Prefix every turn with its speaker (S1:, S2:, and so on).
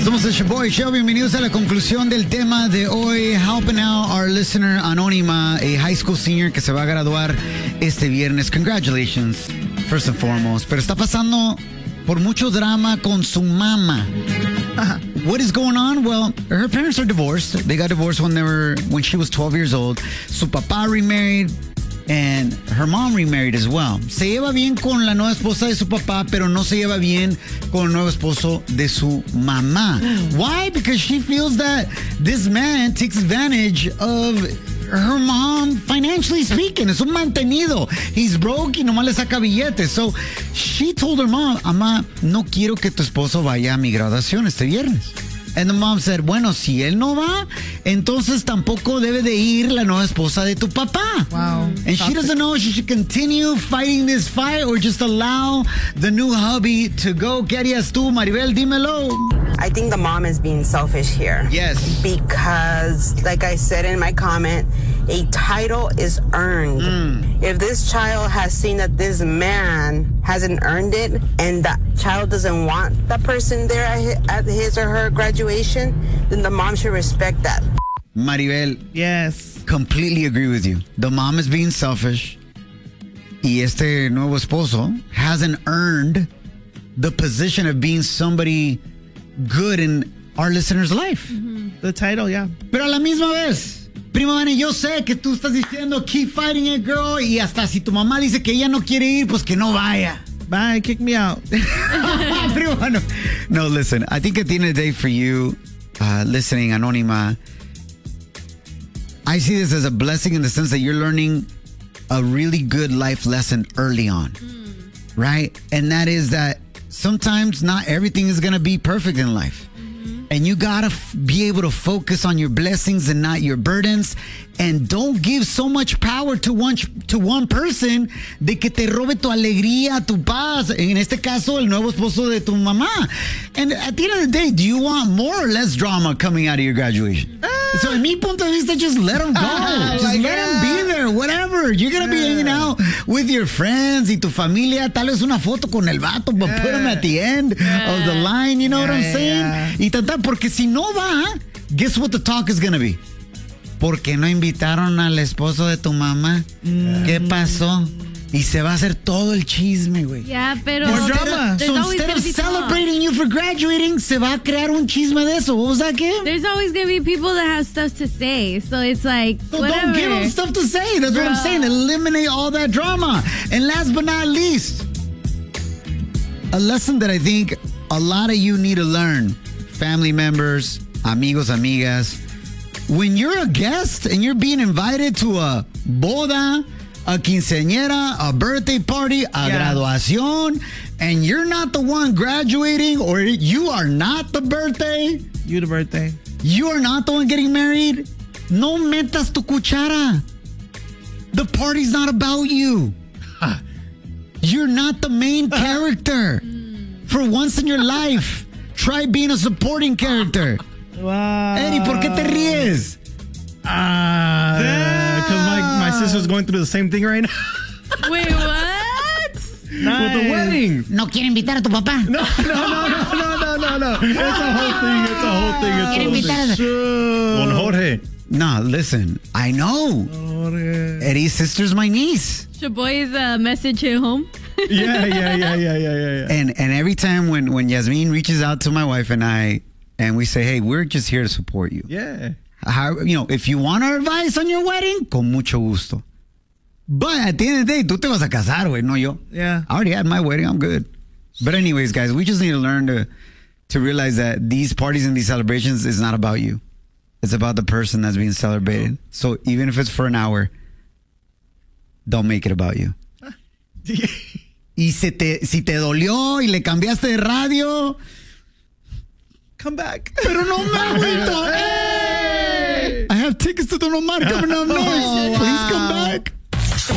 S1: Somos el Shaboy Show. Bienvenidos a la conclusión del tema de hoy. Helping out our listener Anónima, a high school senior que se va a graduar este viernes. Congratulations, first and foremost. Pero está pasando por mucho drama con su mamá. What is going on? Well, her parents are divorced. They got divorced when she was 12 years old. Su papá remarried. And her mom remarried as well. Se lleva bien con la nueva esposa de su papá, pero no se lleva bien con el nuevo esposo de su mamá. Why? Because she feels that this man takes advantage of her mom, financially speaking. Es un mantenido. He's broke y nomás le saca billetes. So she told her mom, Mamá, no quiero que tu esposo vaya a mi graduación este viernes. And the mom said, bueno, si él no va, entonces tampoco debe de ir la nueva esposa de tu papá.
S2: Wow.
S1: And she doesn't know if she should continue fighting this fight or just allow the new hubby to go. ¿Qué harías tú, Maribel? Dímelo.
S3: I think the mom is being selfish here.
S1: Yes.
S3: Because, like I said in my comment, a title is earned. If this child has seen that this man hasn't earned it and that child doesn't want that person there at his or her graduation, then the mom should respect that.
S1: Maribel.
S2: Yes.
S1: Completely agree with you. The mom is being selfish. Y este nuevo esposo hasn't earned the position of being somebody good in our listener's life.
S2: The title, yeah.
S1: Pero a la misma vez, prima Vane, yo sé que tú estás diciendo keep fighting it, girl, y hasta si tu mamá dice que ella no quiere ir, pues que no vaya.
S2: Bye, kick me out.
S1: Prima, no, listen, I think at the end of the day for you, listening, Anónima, I see this as a blessing in the sense that you're learning a really good life lesson early on, right? And that is that sometimes not everything is going to be perfect in life. And you got to be able to focus on your blessings and not your burdens. And don't give so much power to one person de que te robe tu alegría, tu paz. En este caso, el nuevo esposo de tu mamá. And at the end of the day, do you want more or less drama coming out of your graduation? So, en mi punto de vista, just let them go. Just let them be there, whatever. You're going to be hanging out with your friends y tu familia. Tal vez una foto con el vato, but put them at the end of the line. You know what I'm saying? Y tanto, porque si no va, guess what the talk is going to be? ¿Por qué no invitaron al esposo de tu mamá? ¿Qué pasó? Y se va a hacer todo el chisme, güey.
S4: Yeah, pero...
S1: So instead of celebrating you for graduating, se va a crear un chisme de eso. What was that, Kim?
S4: There's always going to be people that have stuff to say. So it's like,
S1: so
S4: whatever.
S1: Don't give them stuff to say. That's what I'm saying. Eliminate all that drama. And last but not least, a lesson that I think a lot of you need to learn, family members, amigos, amigas, when you're a guest and you're being invited to a boda, a quinceañera, a birthday party, a graduación, and you're not the one graduating, or you are not the birthday.
S2: You the birthday.
S1: You are not the one getting married. No metas tu cuchara. The party's not about you. You're not the main character. For once in your life, try being a supporting character.
S2: Wow.
S1: Eddie, ¿por qué te ríes?
S5: Because my sister's going through the same thing right now.
S4: Wait, what?
S5: With the wedding.
S1: No quiere invitar a tu papá.
S5: No. It's a whole thing. Don Jorge.
S1: No, listen. I know.
S5: Jorge.
S1: Eddie's sister's my niece.
S4: Shaboy's message at home.
S5: Yeah.
S1: And every time when Yasmin reaches out to my wife and I, and we say, hey, we're just here to support you.
S5: Yeah.
S1: How, if you want our advice on your wedding, con mucho gusto. But at the end of the day, tú te vas a casar, güey, no yo.
S2: Yeah.
S1: I already had my wedding. I'm good. But anyways, guys, we just need to learn to realize that these parties and these celebrations is not about you. It's about the person that's being celebrated. So even if it's for an hour, don't make it about you. Y si te dolió y le cambiaste de radio,
S2: come back.
S1: Pero no me agüito. Hey! I have tickets to Don Omar coming up next. Please come back.